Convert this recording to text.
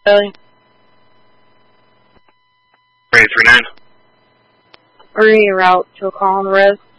Ellie? 339. Are you route to a call on the res?